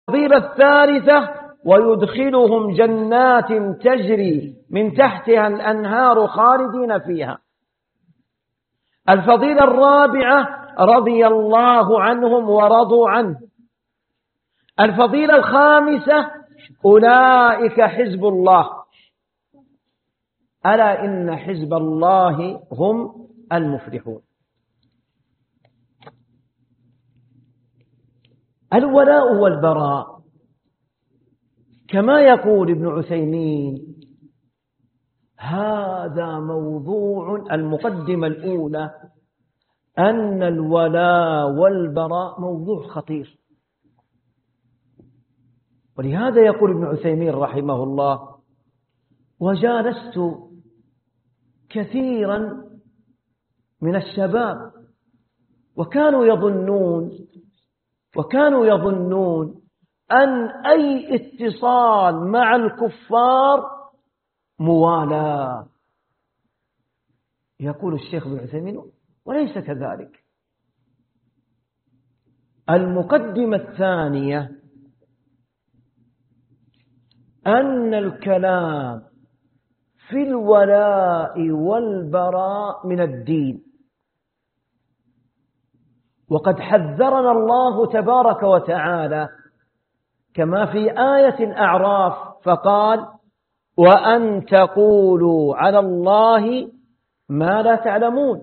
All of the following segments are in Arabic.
الفضيلة الثالثة: ويدخلهم جنات تجري من تحتها الأنهار خالدين فيها. الفضيلة الرابعة: رضي الله عنهم ورضوا عنه. الفضيلة الخامسة: أولئك حزب الله، ألا إن حزب الله هم المفلحون. الولاء والبراء كما يقول ابن عثيمين، هذا موضوع المقدمة الأولى، أن الولاء والبراء موضوع خطير. ولهذا يقول ابن عثيمين رحمه الله: وجالست كثيرا من الشباب وكانوا يظنون أن أي اتصال مع الكفار موالاة. يقول الشيخ ابن عثيمين: وليس كذلك. المقدمة الثانية: أن الكلام في الولاء والبراء من الدين، وقد حذرنا الله تبارك وتعالى كما في آية الأعراف فقال: وأن تقولوا على الله ما لا تعلمون.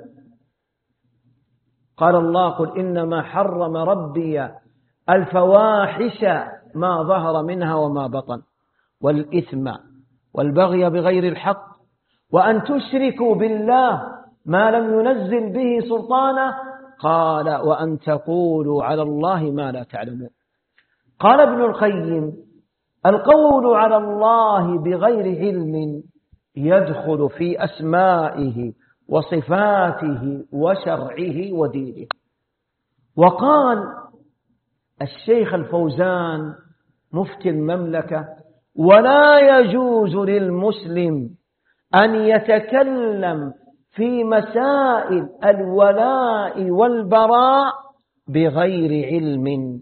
قال الله: قل إنما حرم ربي الفواحش ما ظهر منها وما بطن والإثم والبغي بغير الحق وأن تشركوا بالله ما لم ينزل به سلطانا. قال: وأن تقولوا على الله ما لا تعلمون. قال ابن القيم: القول على الله بغير علم يدخل في أسمائه وصفاته وشرعه ودينه. وقال الشيخ الفوزان مفتي المملكة: ولا يجوز للمسلم أن يتكلم في مسائل الولاء والبراء بغير علم.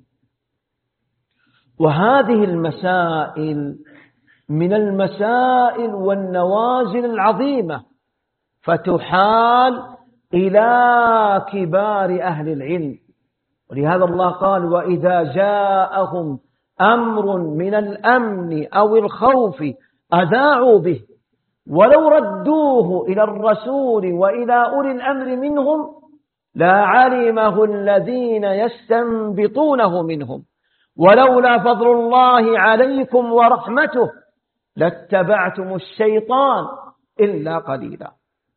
وهذه المسائل من المسائل والنوازل العظيمة، فتحال إلى كبار أهل العلم. ولهذا الله قال: وإذا جاءهم أمر من الأمن أو الخوف أذاعوا به ولو ردوه إلى الرسول وإلى أولي الأمر منهم لعلمه الذين يستنبطونه منهم ولولا فضل الله عليكم ورحمته لاتبعتم الشيطان إلا قليلا.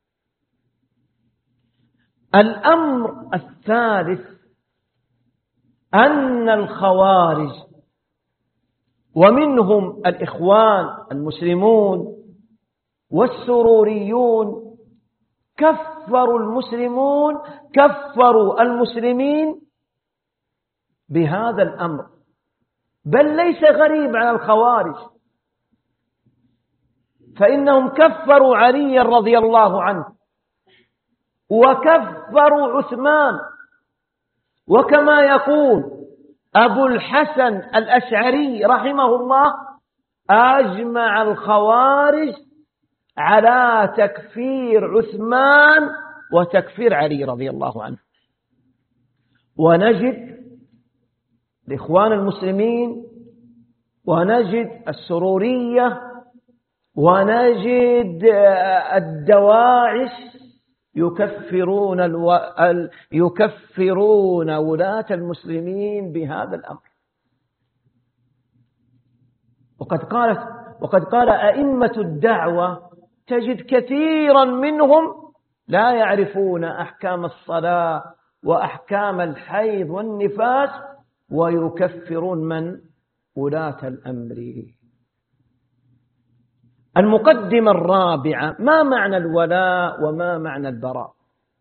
الأمر الثالث: أن الخوارج ومنهم الإخوان المسلمون والسروريون كفروا المسلمين بهذا الأمر، بل ليس غريب على الخوارج، فإنهم كفروا علي رضي الله عنه وكفروا عثمان. وكما يقول أبو الحسن الأشعري رحمه الله: أجمع الخوارج على تكفير عثمان وتكفير علي رضي الله عنه. ونجد الإخوان المسلمين ونجد السرورية ونجد الدواعش يكفرون ولاة المسلمين بهذا الأمر. وقد قال أئمة الدعوة: تجد كثيرا منهم لا يعرفون أحكام الصلاة وأحكام الحيض والنفاس ويكفرون من؟ ولاة الأمر. المقدمة الرابعة: ما معنى الولاء وما معنى البراء؟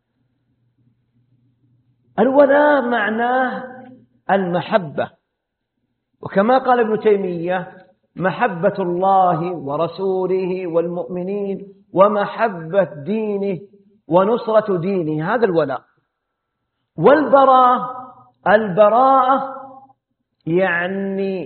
الولاء معناه المحبة، وكما قال ابن تيمية: محبة الله ورسوله والمؤمنين ومحبة دينه ونصرة دينه، هذا الولاء. والبراءة يعني